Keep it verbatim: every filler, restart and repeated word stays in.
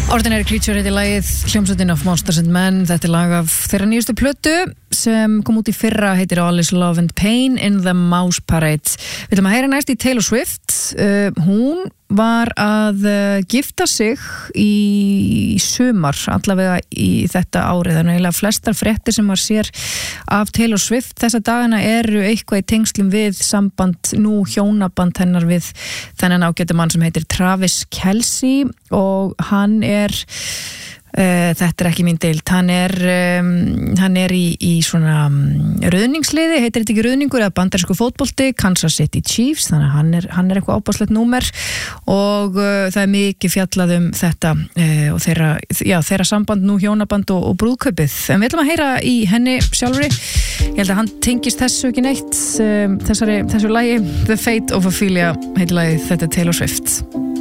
Ordinary Creature heitir lagið, hljómsveitin of Monsters and Men. Þetta er lag af þeirra nýjustu plötu sem kom út í fyrra, heitir All is Love and Pain in the Mouse Parade. Við ætlum að heyra næst í Taylor Swift. Uh, hún var að uh, gifta sig í sumar, allavega í þetta árið. Þannig að flestar fréttir sem maður sér af Taylor Swift þessa dagana eru eitthvað í tengslum við samband, nú hjónaband hennar við þennan ágæta mann sem heitir Travis Kelce og hann er Uh, þetta er ekki mín deild, hann er um, hann er í, í svona um, röðningsliði, heitir þetta ekki röðningur eða bandarísku fótbolti, Kansas City Chiefs, þannig að hann er, hann er eitthvað ábáslegt númer og uh, það er mikið fjallað um þetta uh, og þeirra, já, þeirra samband nú hjónaband og, og brúðkaupið, en við ætlum að heyra í henni sjálfri. Ég held að hann tengist þessu ekki neitt, um, þessari, þessu lagi The Fate of Ophelia heitir lagið, þetta er Taylor Swift.